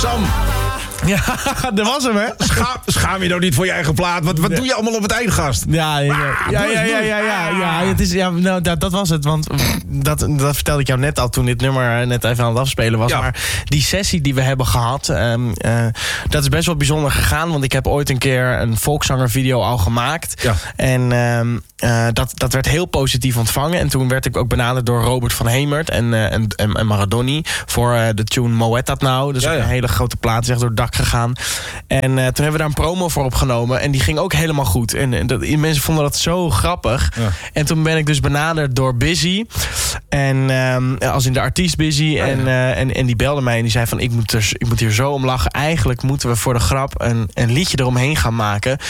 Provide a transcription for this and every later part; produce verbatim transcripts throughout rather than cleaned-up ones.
Sam. Ja, dat was hem, hè? Schaam, schaam je nou niet voor je eigen plaat? Wat, wat Nee. doe je allemaal op het eind, gast? Ja, ja, ja, ja, ja, ja, ja, ja. Het is, ja nou, dat, dat was het. Want dat, dat vertelde ik jou net al toen dit nummer net even aan het afspelen was. Ja. Maar die sessie die we hebben gehad, um, uh, dat is best wel bijzonder gegaan. Want ik heb ooit een keer een volkszangervideo al gemaakt. Ja. En um, uh, dat, dat werd heel positief ontvangen. En toen werd ik ook benaderd door Robert van Hemert en, uh, en, en, en Maradoni voor uh, de tune Moet Dat Nou. Dus Ja, ja. een hele grote plaat, is echt door het dak gegaan. En uh, toen hebben we daar een promo voor opgenomen. En die ging ook helemaal goed. En, en dat, mensen vonden dat zo grappig. Ja. En toen ben ik dus benaderd door Busy. En um, als in de artiest Busy. Ja, ja. En, uh, en, en die belde mij en die zei van ik moet, er, ik moet hier zo om lachen. Eigenlijk moeten we voor de grap een, een liedje eromheen gaan maken. Um,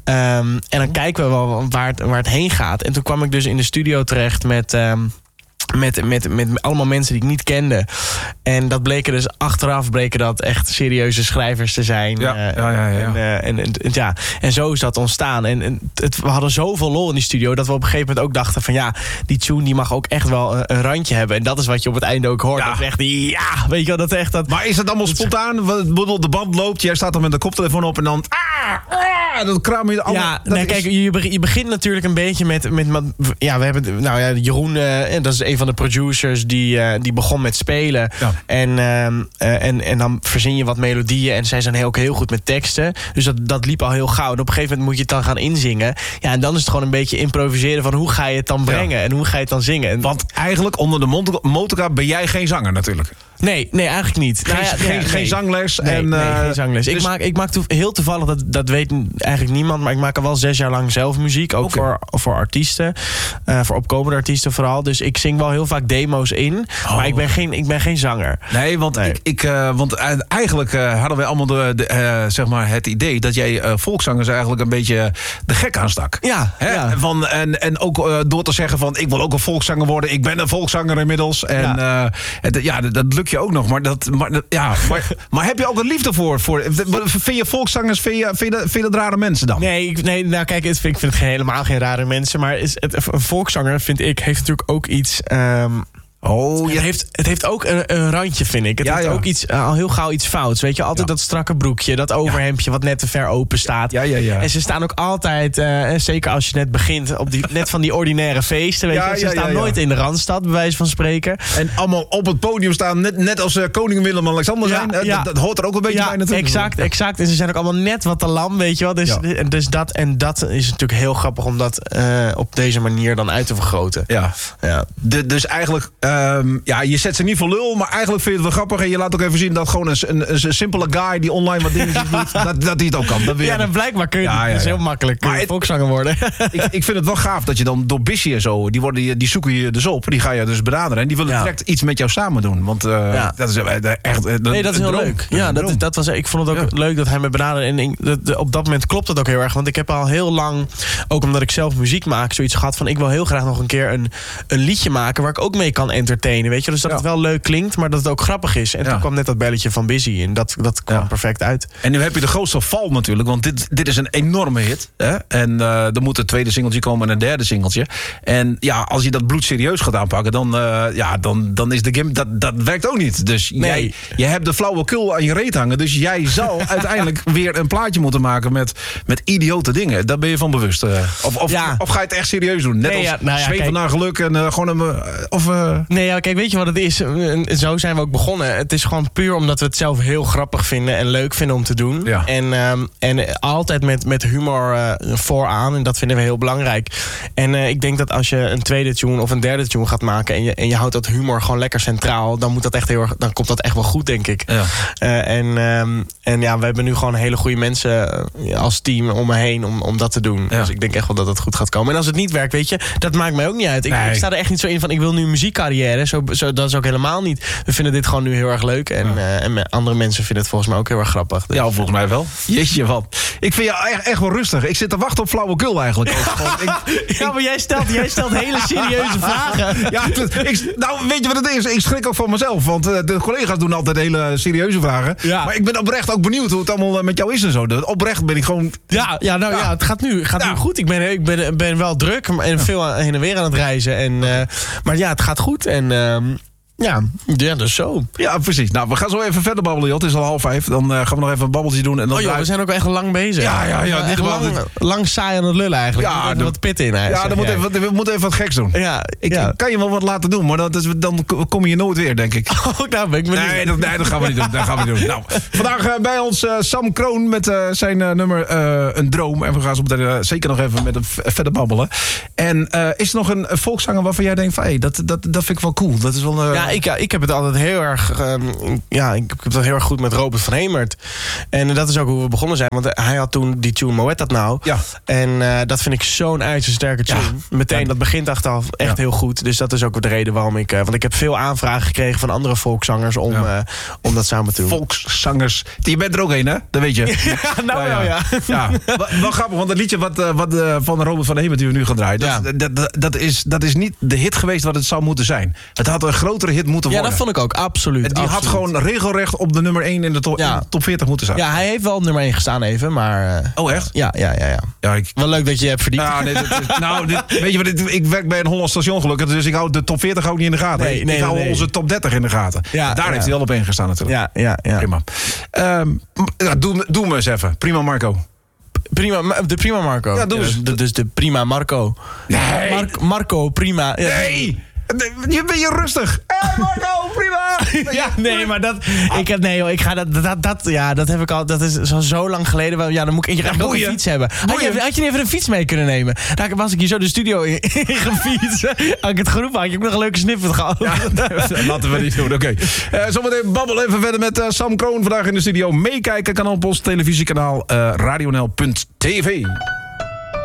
en dan kijken we wel waar het, waar het heen gaat. En toen kwam ik dus in de studio terecht met... Um, Met, met, met allemaal mensen die ik niet kende. En dat bleken dus achteraf bleken dat echt serieuze schrijvers te zijn. Ja, Uh, ja, ja, ja. En, uh, en, en, ja. en zo is dat ontstaan. En, en het, we hadden zoveel lol in die studio dat we op een gegeven moment ook dachten van ja, die tune die mag ook echt wel een, een randje hebben. En dat is wat je op het einde ook hoort. Ja. Dat is echt die, ja, weet je wel, dat is echt dat. Maar is dat allemaal spontaan? De band loopt, jij staat dan met de koptelefoon op en dan... Ah, ah, dat kraam je allemaal... Ja, dat nee, is- kijk, je, be- je begint natuurlijk een beetje met... met, met ja, we hebben... Nou ja, Jeroen, uh, dat is een van de producers... die, uh, die begon met spelen. Ja. En, uh, uh, en, en dan verzin je wat melodieën... en zij zijn heel, ook heel goed met teksten. Dus dat, dat liep al heel gauw. En op een gegeven moment moet je het dan gaan inzingen. Ja, en dan is het gewoon een beetje improviseren... van hoe ga je het dan brengen Ja. en hoe ga je het dan zingen. En, Want eigenlijk onder de mont- motorkap ben jij geen zanger natuurlijk. nee, nee, eigenlijk niet. Geen, Nou ja, geen, nee, geen nee. zangles. Nee, en, nee, uh, geen zangles. Ik dus- maak, ik maak toe, heel toevallig, dat, dat weet eigenlijk niemand... maar ik maak al wel zes jaar lang zelf muziek. Ook Oké. voor, voor artiesten. Uh, voor opkomende artiesten vooral. Dus ik zing wel heel vaak demo's in. Oh. Maar ik ben geen, ik ben geen zanger. Nee, want, Nee. Ik, ik, uh, want uh, eigenlijk uh, hadden wij allemaal de, de, uh, zeg maar het idee... dat jij uh, volkszangers eigenlijk een beetje de gek aanstak. Ja, Hè? ja. Van, en, en ook uh, door te zeggen van... ik wil ook een volkszanger worden. Ik ben een volkszanger inmiddels. En ja, Ja. uh, het, ja dat, dat lukt je ook nog. Maar, dat, maar, dat- ja, maar, maar heb je ook een liefde voor? voor vind je volkszangers, vind je, vind je, vind je dat rare mensen dan? Nee, ik, nee, nou kijk, het, ik vind het helemaal geen rare mensen. Maar is het, een volkszanger, vind ik, heeft natuurlijk ook iets... Um, Oh, Het ja. heeft, het heeft ook een, een randje, vind ik. Het Ja, heeft ja. ook iets, uh, al heel gauw iets fouts. Weet je, altijd Ja. dat strakke broekje, dat overhemdje wat net te ver open staat. Ja, ja, ja. En ze staan ook altijd, uh, zeker als je net begint, op die, net van die ordinaire feesten. Weet Ja, je. Ze ja, staan ja, ja. nooit in de Randstad, bij wijze van spreken. En allemaal op het podium staan, net, net als uh, koning Willem-Alexander Ja, zijn. Uh, ja. dat, dat hoort er ook een beetje Ja, bij natuurlijk. exact, exact. En ze zijn ook allemaal net wat te lam, weet je wel. Dus, Ja. dus dat, en dat is natuurlijk heel grappig om dat uh, op deze manier dan uit te vergroten. Ja. Ja. De, dus eigenlijk, um, ja, je zet ze niet voor lul, maar eigenlijk vind je het wel grappig. En je laat ook even zien dat gewoon een, een, een simpele guy die online wat dingen doet, dat, dat hij het ook kan. Dat wil je Ja, dan blijkbaar kun je Ja, ja, dat is ja. heel makkelijk kun Maar je het- volkszanger worden. ik, ik vind het wel gaaf dat je dan door Bissy en zo, die, worden, die zoeken je dus op. Die ga je dus benaderen. En die willen Ja. direct iets met jou samen doen. Want uh, Ja. dat is uh, echt uh, Nee, dat is een heel droom. leuk. een Ja, dat, droom. dat was, ik vond het ook Ja. leuk dat hij me benaderde. En ik- dat- de- op dat moment klopt het ook heel erg. Want ik heb al heel lang, ook omdat ik zelf muziek maak, zoiets gehad van ik wil heel graag nog een keer een, een liedje maken waar ik ook mee kan entertainen. Weet je? Dus dat Ja. het wel leuk klinkt, maar dat het ook grappig is. En Ja. toen kwam net dat belletje van Busy. En dat, dat kwam Ja. perfect uit. En nu heb je de grootste val natuurlijk, want dit, dit is een enorme hit. Hè? En uh, er moet een tweede singeltje komen en een derde singeltje. En ja, als je dat bloed serieus gaat aanpakken, dan, uh, ja, dan, dan is de game, dat, dat werkt ook niet. Dus Nee. jij, je hebt de flauwekul aan je reet hangen, dus jij zal uiteindelijk weer een plaatje moeten maken met, met idiote dingen. Daar ben je van bewust. Uh, of, of, Ja. of ga je het echt serieus doen? Net Nee, als ja, nou ja, zweven kijk. naar geluk en uh, gewoon een... Uh, of, uh, Nee, ja, kijk, weet je wat het is? En Zo zijn we ook begonnen. Het is gewoon puur omdat we het zelf heel grappig vinden en leuk vinden om te doen. Ja. En, um, en altijd met, met humor uh, vooraan. En dat vinden we heel belangrijk. En uh, ik denk dat als je een tweede tune of een derde tune gaat maken en je, en je houdt dat humor gewoon lekker centraal, dan moet dat echt heel erg, dan komt dat echt wel goed, denk ik. Ja. Uh, en, um, en ja, we hebben nu gewoon hele goede mensen uh, als team om me heen om, om dat te doen. Ja. Dus ik denk echt wel dat het goed gaat komen. En als het niet werkt, weet je, dat maakt mij ook niet uit. Ik, Nee. ik sta er echt niet zo in van ik wil nu een muziekcarrière. Zo, zo, dat is ook helemaal niet. We vinden dit gewoon nu heel erg leuk. En, Ja. uh, en andere mensen vinden het volgens mij ook heel erg grappig. Dus- Ja, volgens mij wel. Jeetje, wat. Ik vind je echt, echt wel rustig. Ik zit te wachten op flauwekul eigenlijk. Gewoon, ik, Ja, maar jij stelt, jij stelt hele serieuze vragen. Ja, het- ik, nou, weet je wat het is? Ik schrik ook van mezelf. Want uh, de collega's doen altijd hele serieuze vragen. Ja. Maar ik ben oprecht ook benieuwd hoe het allemaal uh, met jou is en zo. De- Oprecht ben ik gewoon... Ja, ja, nou ja, Ja. het gaat nu, gaat Ja. nu goed. Ik ben, ik ben, ben wel druk en veel heen en weer aan het reizen. En, uh, maar ja, het gaat goed. En, uh, Ja, ja, dus zo. Ja, precies. Nou, we gaan zo even verder babbelen, joh. Het is al half vijf. Dan uh, gaan we nog even een babbeltje doen. En dan oh joh, we zijn ook echt lang bezig. Ja, ja, ja. Echt lang, lang saai aan het lullen eigenlijk. Ja, er moet wat pit in. Ja, dan moet even, we moeten even wat geks doen. Ja, ik ja. kan je wel wat laten doen, maar dat is, dan kom je nooit weer, denk ik. Oh, nou ben ik benieuwd. Nee, dat, nee, dat gaan we niet doen. Dat gaan we niet doen. Nou, vandaag uh, bij ons uh, Sam Kroon met uh, zijn uh, nummer uh, Een Droom. En we gaan zo meteen uh, zeker nog even met hem verder babbelen. En uh, is er nog een volkszanger waarvan jij denkt van, hey, dat, dat, dat vind ik wel cool. Dat is wel, uh... Ja, ik, ik heb het altijd heel erg... Um, ja, ik heb het heel erg goed met Robert van Hemert. En dat is ook hoe we begonnen zijn. Want hij had toen die tune Moet dat nou? Ja. En uh, dat vind ik zo'n ijzersterke tune. Ja. Meteen, ja. Dat begint achteraf echt ja. heel goed. Dus dat is ook de reden waarom ik... Uh, want ik heb veel aanvragen gekregen van andere volkszangers om, ja. uh, om dat samen te doen. Volkszangers. Je bent er ook een, hè? Dat weet je. Ja, nou ja. ja. ja. ja. Wel grappig, want het liedje wat, uh, wat uh, van Robert van Hemert die we nu gaan draaien... Dat, ja. dat, dat, dat, is, dat is niet de hit geweest wat het zou moeten zijn. Het had een grotere hit moeten worden. Ja, dat vond ik ook. Absoluut. Die absoluut. had gewoon regelrecht op de nummer één in de, to- ja. in de top veertig moeten staan. Ja, hij heeft wel op nummer één gestaan even, maar... Uh, oh, echt? Ja, ja, ja. ja. ja ik... Wel leuk dat je je hebt verdiend. Ja, nee, dat is, nou, dit, weet je wat, dit, ik werk bij een Hollands station gelukkig, dus ik hou de top veertig ook niet in de gaten. Nee, nee, ik hou nee. onze top dertig in de gaten. Ja, daar ja. heeft hij wel op één gestaan natuurlijk. Ja, ja, ja. Prima. Um, ja, doe, doe me eens even. Prima Marco. Prima, de Prima Marco. Ja, doe eens. Dus, dus de Prima Marco. Nee. Mar- Marco, prima. Ja. Nee. Je ben je rustig. Hé, hey Marco, prima. Ja, nee, maar dat... Ik heb, nee, joh, ik ga dat, dat, dat... Ja, dat heb ik al... Dat is zo, zo lang geleden. Ja, dan moet ik ja, ook een fiets hebben. Had je, had je niet even een fiets mee kunnen nemen? Daar was ik hier zo de studio in, in gefietst. Had ik het geroepen, had je ook nog een leuke snippet gehad. Ja, laten we niet doen, oké. Okay. Uh, zometeen babbel even verder met uh, Sam Kroon vandaag in de studio. Meekijken kan op ons televisiekanaal uh, radionl punt tv.